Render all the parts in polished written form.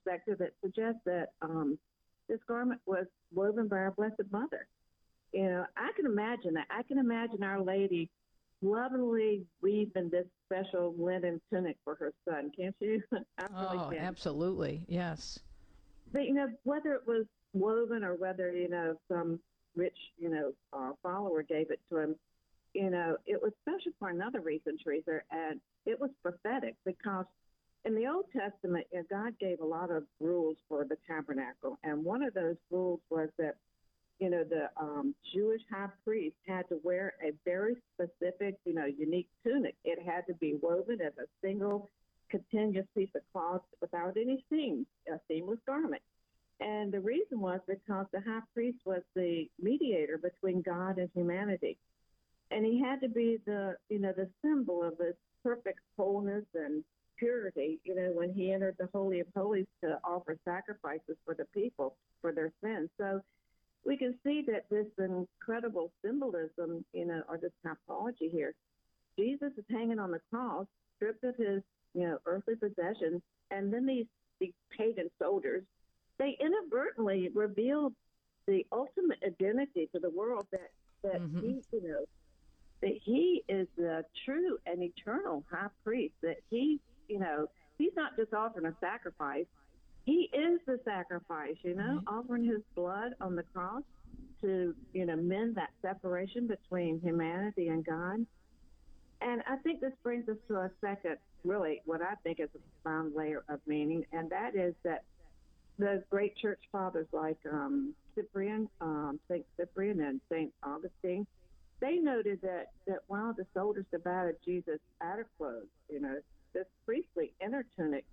perspective that suggests that this garment was woven by our Blessed Mother. You know, I can imagine that. I can imagine Our Lady lovingly weaving this special linen tunic for her son, can't you? I really can. Absolutely, yes. But, you know, whether it was woven or whether, you know, some rich, you know, follower gave it to him, you know, it was special for another reason, Teresa, and it was prophetic because in the Old Testament, you know, God gave a lot of rules for the tabernacle, and one of those rules was that, you know, the Jewish high priest had to wear a very specific, you know, unique tunic. It had to be woven as a single continuous piece of cloth without any seams, a seamless garment. And the reason was because the high priest was the mediator between God and humanity. And he had to be the, you know, the symbol of this perfect wholeness and purity, you know, when he entered the Holy of Holies to offer sacrifices for the people for their sins. So we can see that this incredible symbolism, you know, or this typology here, Jesus is hanging on the cross, stripped of his, you know, earthly possessions, and then these pagan soldiers, they inadvertently revealed the ultimate identity to the world that he, you know, that he is the true and eternal high priest, that he, you know, he's not just offering a sacrifice. He is the sacrifice, you know, offering his blood on the cross to, you know, mend that separation between humanity and God. And I think this brings us to a second, really, what I think is a profound layer of meaning, and that is that the great church fathers like Cyprian, St. Cyprian and St. Augustine, they noted that while the soldiers divided Jesus' outer clothes, you know, this priestly inner tunic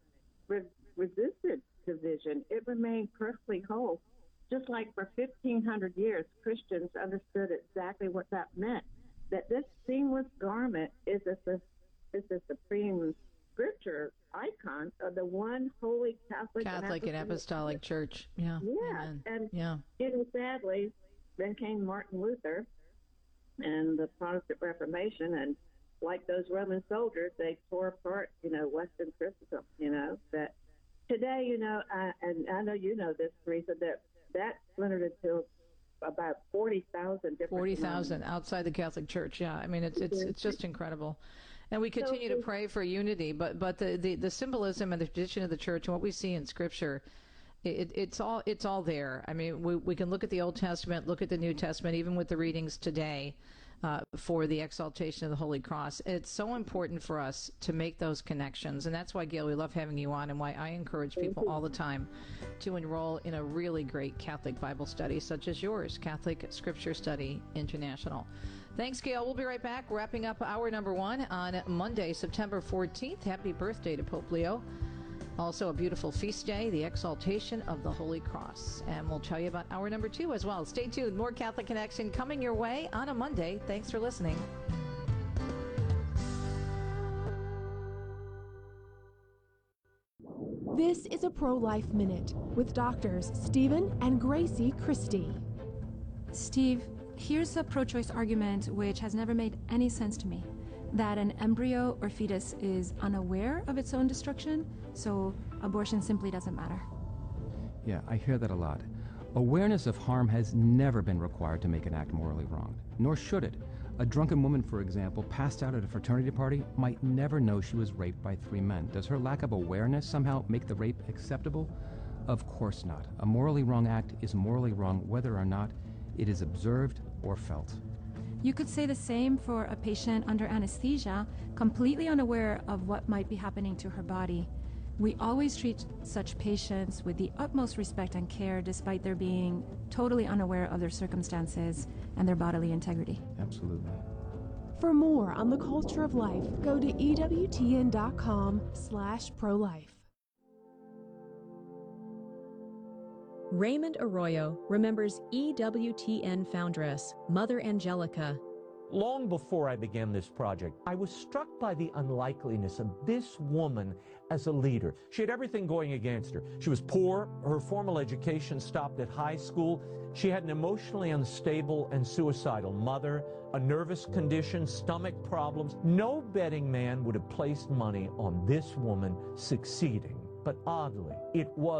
resisted division. It remained perfectly whole. Just like for 1,500 years, Christians understood exactly what that meant, that this seamless garment is the supreme scripture icon of the one holy Catholic and Apostolic Church. Yeah. Yeah. Amen. And, yeah. You know, sadly, then came Martin Luther and the Protestant Reformation, and like those Roman soldiers, they tore apart, you know, Western Christendom, you know, that today, you know, and I know you know this, Teresa, that splintered into about 40,000 different 40,000 outside the Catholic Church. Yeah, I mean it's just incredible, and we continue to pray for unity. But the symbolism and the tradition of the Church and what we see in Scripture, it's all there. I mean, we can look at the Old Testament, look at the New Testament, even with the readings today. For the exaltation of the Holy Cross. It's so important for us to make those connections, and that's why, Gail, we love having you on, and why I encourage people all the time to enroll in a really great Catholic Bible study such as yours, Catholic Scripture Study International. Thanks, Gail. We'll be right back, wrapping up hour number 1 on Monday, September 14th. Happy birthday to Pope Leo. Also a beautiful feast day, the exaltation of the Holy Cross. And we'll tell you about hour number 2 as well. Stay tuned. More Catholic Connection coming your way on a Monday. Thanks for listening. This is a Pro-Life Minute with doctors Stephen and Gracie Christie. Steve, here's a pro-choice argument which has never made any sense to me. That an embryo or fetus is unaware of its own destruction, so abortion simply doesn't matter. Yeah, I hear that a lot. Awareness of harm has never been required to make an act morally wrong, nor should it. A drunken woman, for example, passed out at a fraternity party might never know she was raped by 3 men. Does her lack of awareness somehow make the rape acceptable? Of course not. A morally wrong act is morally wrong whether or not it is observed or felt. You could say the same for a patient under anesthesia, completely unaware of what might be happening to her body. We always treat such patients with the utmost respect and care, despite their being totally unaware of their circumstances and their bodily integrity. Absolutely. For more on the culture of life, go to EWTN.com/prolife. Raymond Arroyo remembers EWTN foundress, Mother Angelica. Long before I began this project, I was struck by the unlikeliness of this woman as a leader. She had everything going against her. She was poor, her formal education stopped at high school, she had an emotionally unstable and suicidal mother, a nervous condition, stomach problems. No betting man would have placed money on this woman succeeding. But oddly, it was